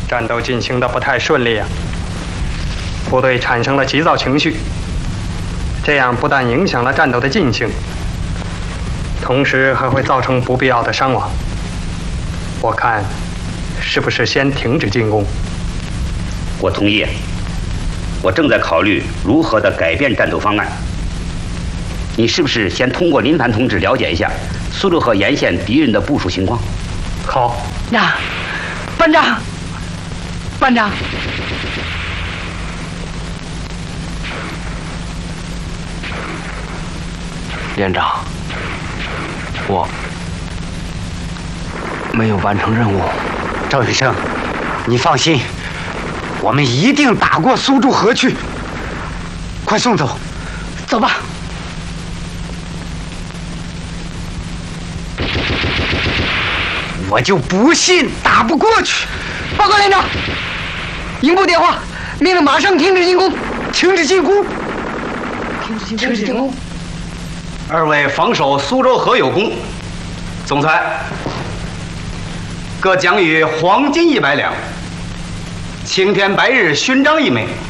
战斗进行的不太顺利啊，部队产生了急躁情绪，这样不但影响了战斗的进行，同时还会造成不必要的伤亡。我看，是不是先停止进攻？ 我同意。我正在考虑如何的改变战斗方案。你是不是先通过林凡同志了解一下苏州河沿线敌人的部署情况？ 好。 呀，班长，班长。连长，我没有完成任务。 赵永生，你放心，我们一定打过苏州河去。快送走， 走吧。 我就不信打不过去。 报告连长，营部电话，命令马上停止进攻。 停止进攻。 停止进攻。 二位防守苏州河有功，总裁各奖予黄金100两，青天白日勋章1枚。